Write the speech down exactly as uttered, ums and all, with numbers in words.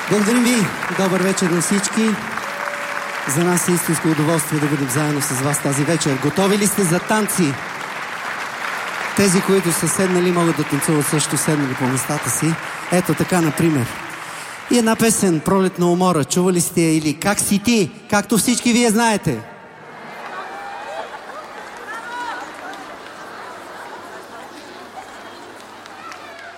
Благодарим ви! Добър вечер на всички! За нас е истинско удоволствие да бъдем заедно с вас тази вечер. Готови ли сте за танци? Тези, които са седнали, могат да танцуват също седнали по местата си. Ето така, например. И една песен, Пролетна умора. Чували сте я или Как си ти? Както всички вие знаете.